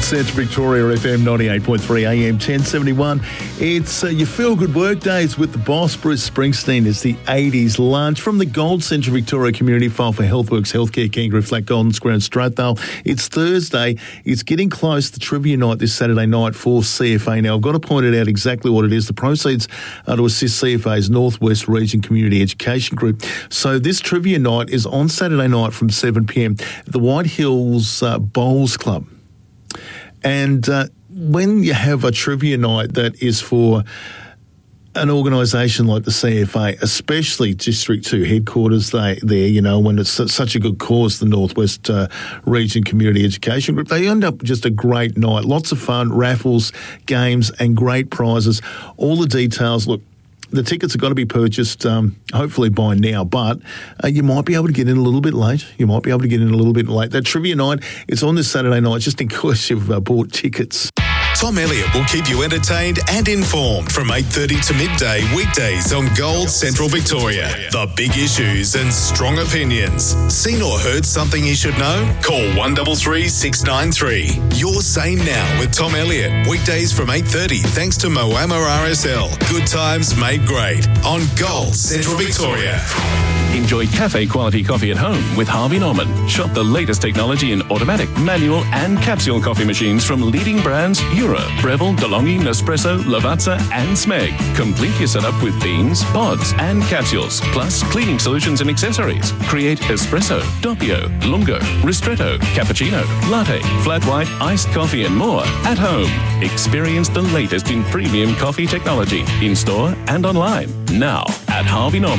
Central Victoria FM 98.3 AM 1071. It's your feel-good work days with the boss, Bruce Springsteen. It's the 80s lunch from the Gold Central Victoria Community File for Healthworks Healthcare, Kangaroo Flat, Golden Square and Strathdale. It's Thursday. It's getting close to trivia night this Saturday night for CFA. Now, I've got to point it out exactly what it is. The proceeds are to assist CFA's Northwest Region Community Education Group. So this trivia night is on Saturday night from 7pm at the White Hills Bowls Club. And when you have a trivia night that is for an organisation like the CFA, especially District 2 headquarters there, you know, when it's such a good cause, the Northwest Region Community Education Group, they end up just a great night. Lots of fun, raffles, games and great prizes. All the details, look, the tickets have got to be purchased, hopefully by now, but you might be able to get in a little bit late. That trivia night, it's on this Saturday night, just in case you've bought tickets. Tom Elliott will keep you entertained and informed from 8:30 to midday weekdays on Gold Central Victoria. The big issues and strong opinions. Seen or heard something you should know? Call 133 693. Your Say Now with Tom Elliott. Weekdays from 8:30 thanks to Moama RSL. Good times made great on Gold Central Victoria. Enjoy cafe-quality coffee at home with Harvey Norman. Shop the latest technology in automatic, manual and capsule coffee machines from leading brands Euro, Breville, DeLonghi, Nespresso, Lavazza and Smeg. Complete your setup with beans, pods and capsules, plus cleaning solutions and accessories. Create espresso, doppio, lungo, ristretto, cappuccino, latte, flat white, iced coffee and more at home. Experience the latest in premium coffee technology in store and online. Now at Harvey Norman.